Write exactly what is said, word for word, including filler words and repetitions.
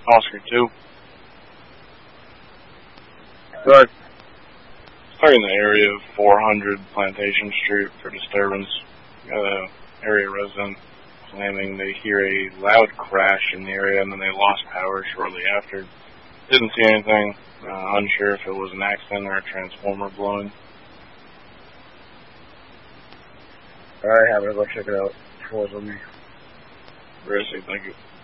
Oscar two. Good. Stuck in the area of four hundred Plantation Street for disturbance. Got a area resident claiming they hear a loud crash in the area and then they lost power shortly after. Didn't see anything. Uh, unsure if it was an accident or a transformer blowing. Alright, I'm gonna go check it out. Forward with me. Seriously, thank you.